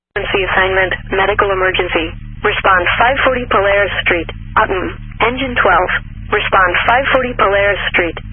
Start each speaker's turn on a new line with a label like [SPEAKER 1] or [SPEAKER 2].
[SPEAKER 1] Emergency assignment, medical emergency. Respond 540 Polaris Street, Autumn. Engine 12. Respond 540 Polaris Street.